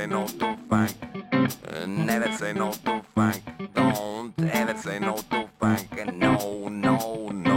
say no to funk. Never say no to funk. Don't ever say no to funk. No, no, no.